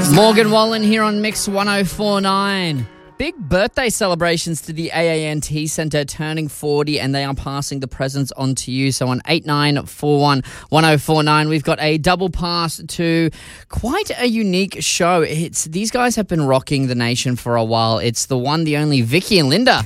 Morgan Wallen here on Mix 104.9. Big birthday celebrations to the AANT Centre, turning 40, and they are passing the presents on to you. So on 8941 1049, we've got a double pass to quite a unique show. These guys have been rocking the nation for a while. It's the one, the only Vicky and Linda.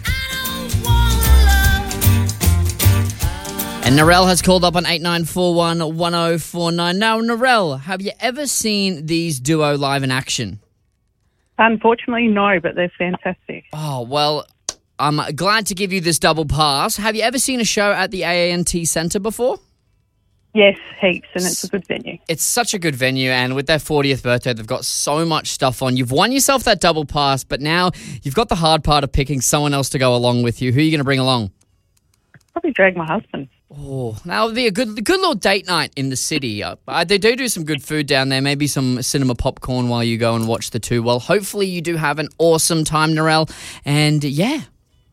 And Narelle has called up on 8941 1049. Now, Narelle, have you ever seen these duo live in action? Unfortunately, no, but they're fantastic. Oh, well, I'm glad to give you this double pass. Have you ever seen a show at the AANT Centre before? Yes, heaps, and it's a good venue. It's such a good venue, and with their 40th birthday, they've got so much stuff on. You've won yourself that double pass, but now you've got the hard part of picking someone else to go along with you. Who are you going to bring along? Probably drag my husband. Oh, that would be a good little date night in the city. They do some good food down there, maybe some cinema popcorn while you go and watch the two. Well, hopefully you do have an awesome time, Narelle. And yeah.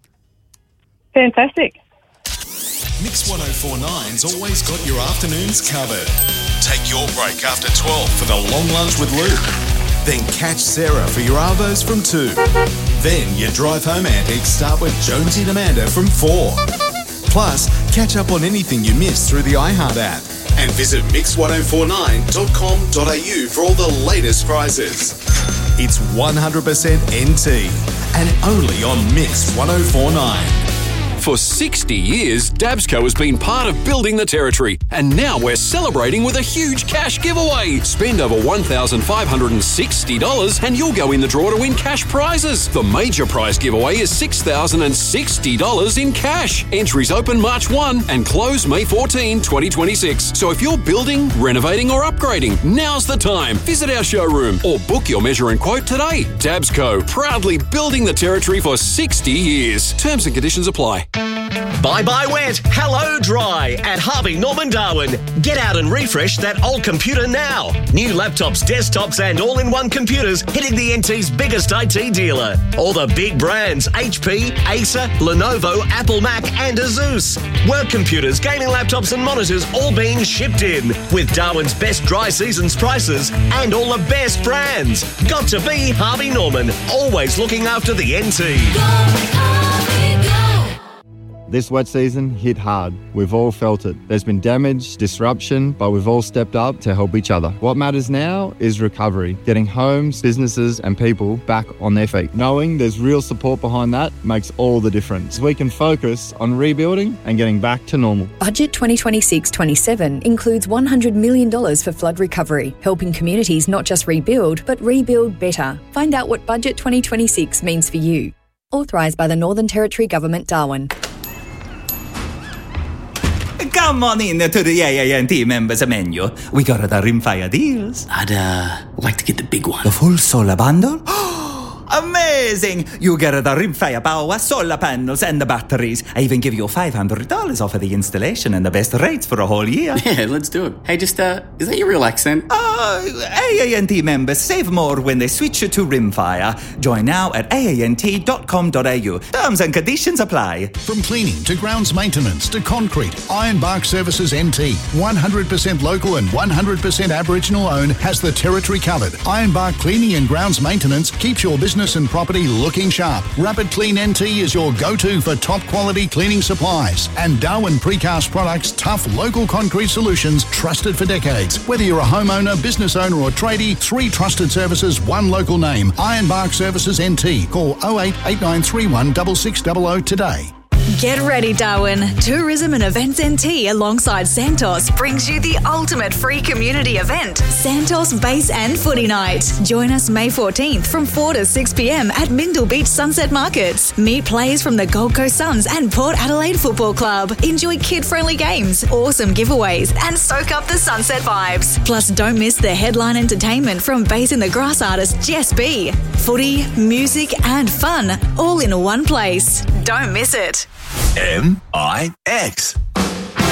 Fantastic. Mix 104.9's always got your afternoons covered. Take your break after 12 for the long lunch with Luke. Then catch Sarah for your Arvos from 2. Then your drive home antics start with Jonesy and Amanda from 4. Plus, catch up on anything you missed through the iHeart app. And visit mix1049.com.au for all the latest prizes. It's 100% NT and only on Mix 104.9. For 60 years, Dabsco has been part of building the territory, and now we're celebrating with a huge cash giveaway. Spend over $1,560 and you'll go in the draw to win cash prizes. The major prize giveaway is $6,060 in cash. Entries open March 1 and close May 14, 2026. So if you're building, renovating or upgrading, now's the time. Visit our showroom or book your measure and quote today. Dabsco, proudly building the territory for 60 years. Terms and conditions apply. Bye-bye wet, hello dry at Harvey Norman Darwin. Get out and refresh that old computer now. New laptops, desktops and all-in-one computers hitting the NT's biggest IT dealer. All the big brands, HP, Acer, Lenovo, Apple Mac and Asus. Work computers, gaming laptops and monitors all being shipped in with Darwin's best dry seasons prices and all the best brands. Got to be Harvey Norman, always looking after the NT. This wet season hit hard. We've all felt it. There's been damage, disruption, but we've all stepped up to help each other. What matters now is recovery, getting homes, businesses and people back on their feet. Knowing there's real support behind that makes all the difference. We can focus on rebuilding and getting back to normal. Budget 2026-27 includes $100 million for flood recovery, helping communities not just rebuild, but rebuild better. Find out what Budget 2026 means for you. Authorised by the Northern Territory Government, Darwin. Come on in to the AANT members menu. We got the Rimfire deals. I'd like to get the big one. The full solar bundle? Amazing! You get the Rimfire power, solar panels and the batteries. I even give you $500 off of the installation and the best rates for a whole year. Yeah, let's do it. Hey, just, is that your real accent? AANT members save more when they switch to Rimfire. Join now at aant.com.au. Terms and conditions apply. From cleaning to grounds maintenance to concrete, Ironbark Services NT, 100% local and 100% Aboriginal owned, has the territory covered. Ironbark Cleaning and Grounds Maintenance keeps your business and property looking sharp. Rapid Clean NT is your go-to for top quality cleaning supplies. And Darwin Precast Products, tough local concrete solutions trusted for decades. Whether you're a homeowner, business owner or tradie, 3 trusted services, 1 local name. Ironbark Services NT. Call 08 8931 6600 today. Get ready, Darwin. Tourism and Events NT alongside Santos brings you the ultimate free community event, Santos Base and Footy Night. Join us May 14th from 4 to 6 p.m. at Mindle Beach Sunset Markets. Meet players from the Gold Coast Suns and Port Adelaide Football Club. Enjoy kid-friendly games, awesome giveaways and soak up the sunset vibes. Plus, don't miss the headline entertainment from Base in the Grass artist Jess B. Footy, music and fun all in one place. Don't miss it. MIX.